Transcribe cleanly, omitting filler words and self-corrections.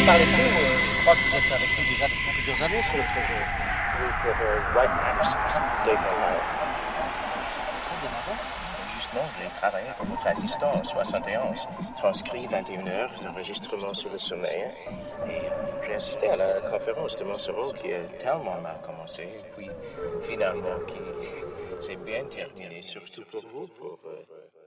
m'en parlez plus. Je crois que vous êtes avec nous déjà depuis plusieurs années sur le projet. Oui, pour White Max, démarrage. Très bien avant. Justement, j'ai travaillé pour votre assistant en 71. Transcrit 21 heures d'enregistrement sur le sommeil. Et j'ai assisté à la conférence de Monsereau qui a tellement mal commencé. Et puis, finalement, qui s'est bien terminé, surtout pour vous, pour